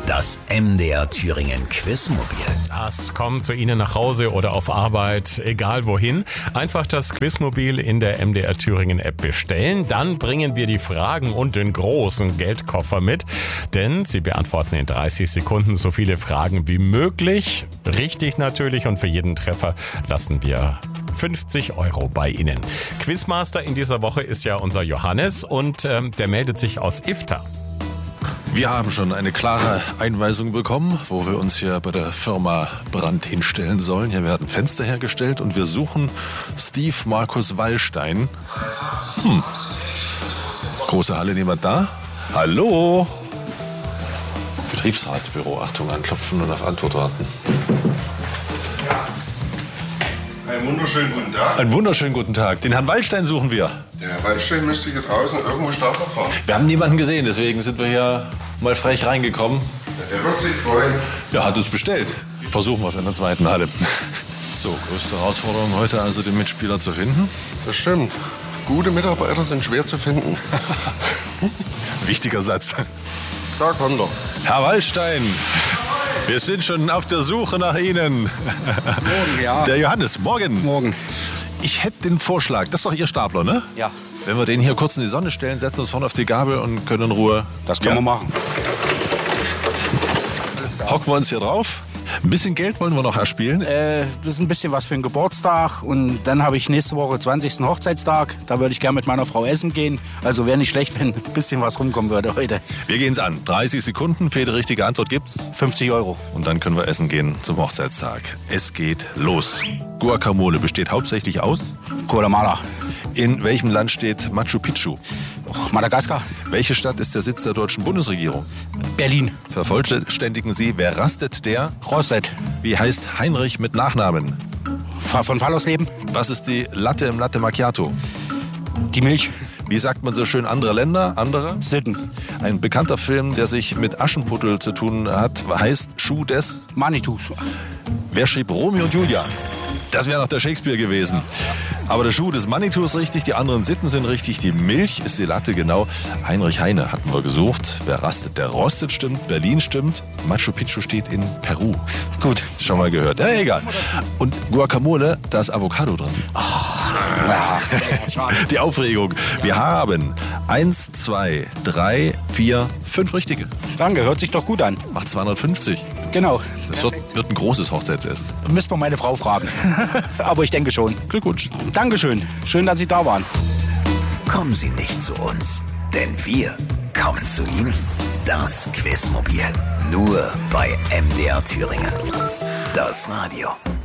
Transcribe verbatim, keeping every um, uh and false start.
Das M D R Thüringen Quizmobil. Das kommt zu Ihnen nach Hause oder auf Arbeit, egal wohin. Einfach das Quizmobil in der M D R Thüringen App bestellen. Dann bringen wir die Fragen und den großen Geldkoffer mit. Denn Sie beantworten in dreißig Sekunden so viele Fragen wie möglich. Richtig natürlich, und für jeden Treffer lassen wir fünfzig Euro bei Ihnen. Quizmaster in dieser Woche ist ja unser Johannes und ähm, der meldet sich aus Ifter. Wir haben schon eine klare Einweisung bekommen, wo wir uns hier bei der Firma Brandt hinstellen sollen. Hier werden Fenster hergestellt und wir suchen Steve Markus Wallstein. Hm. Große Halle, niemand da? Hallo? Betriebsratsbüro, Achtung, anklopfen und auf Antwort warten. Einen wunderschönen guten Tag. Einen wunderschönen guten Tag. Den Herrn Wallstein suchen wir. Der Herr Wallstein müsste hier draußen irgendwo Stapler fahren. Wir haben niemanden gesehen, deswegen sind wir hier mal frech reingekommen. Ja, der wird sich freuen. Ja, hat uns bestellt. Versuchen wir es in der zweiten Halle. So, größte Herausforderung heute also, den Mitspieler zu finden. Das stimmt. Gute Mitarbeiter sind schwer zu finden. Wichtiger Satz. Da kommt er. Herr Wallstein, wir sind schon auf der Suche nach Ihnen. Morgen, ja. Der Johannes, morgen. Morgen. Ich hätte den Vorschlag, das ist doch Ihr Stapler, ne? Ja. Wenn wir den hier kurz in die Sonne stellen, setzen uns vorne auf die Gabel und können in Ruhe. Das können ja. wir machen. Hocken wir uns hier drauf. Ein bisschen Geld wollen wir noch erspielen. Äh, das ist ein bisschen was für einen Geburtstag. Und dann habe ich nächste Woche zwanzigsten Hochzeitstag. Da würde ich gerne mit meiner Frau essen gehen. Also wäre nicht schlecht, wenn ein bisschen was rumkommen würde heute. Wir gehen's an. dreißig Sekunden. Für jede richtige Antwort gibt's fünfzig Euro. Und dann können wir essen gehen zum Hochzeitstag. Es geht los. Guacamole besteht hauptsächlich aus? Guatemala. In welchem Land steht Machu Picchu? Och, Madagaskar. Welche Stadt ist der Sitz der deutschen Bundesregierung? Berlin. Vervollständigen Sie, wer rastet, der? Rostet. Wie heißt Heinrich mit Nachnamen? Von Fall aus Leben. Was ist die Latte im Latte Macchiato? Die Milch. Wie sagt man so schön, andere Länder, andere? Sitten. Ein bekannter Film, der sich mit Aschenputtel zu tun hat, heißt Schuh des? Manitus. Wer schrieb Romeo und Julia? Das wäre noch der Shakespeare gewesen. Aber der Schuh des Manitou ist richtig, die anderen Sitten sind richtig, die Milch ist die Latte, genau. Heinrich Heine hatten wir gesucht. Wer rastet, der rostet, stimmt. Berlin stimmt. Machu Picchu steht in Peru. Gut, schon mal gehört. Ja, egal. Und Guacamole, da ist Avocado drin. Ja. Die Aufregung. Wir haben eins, zwei, drei, vier, fünf richtige. Danke, hört sich doch gut an. Macht zweihundertfünfzig. Genau. Das wird, wird ein großes Hochzeitsessen. Müssen wir meine Frau fragen. Aber ich denke schon. Glückwunsch. Dankeschön. Schön, dass Sie da waren. Kommen Sie nicht zu uns, denn wir kommen zu Ihnen. Das Quizmobil. Nur bei M D R Thüringen. Das Radio.